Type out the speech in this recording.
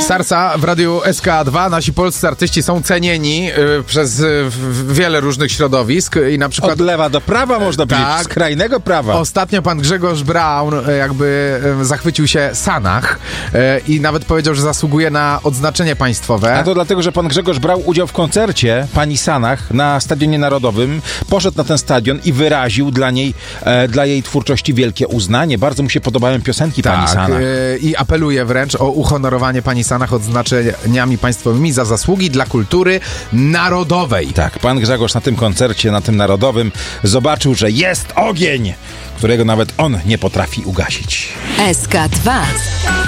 Sarsa w radiu SK2. Nasi polscy artyści są cenieni przez wiele różnych środowisk i na przykład... Od lewa do prawa można powiedzieć, Tak. skrajnego prawa. Ostatnio pan Grzegorz Braun jakby zachwycił się Sanach i nawet powiedział, że zasługuje na odznaczenie państwowe. A to dlatego, że pan Grzegorz brał udział w koncercie pani Sanach na Stadionie Narodowym. Poszedł na ten stadion i wyraził dla jej twórczości wielkie uznanie. Bardzo mu się podobają piosenki pani Sanach. I apeluje wręcz o uhonorowanie pani Sanach odznaczeniami państwowymi za zasługi dla kultury narodowej. Tak, pan Grzegorz na tym koncercie, na tym narodowym zobaczył, że jest ogień, którego nawet on nie potrafi ugasić. SK2.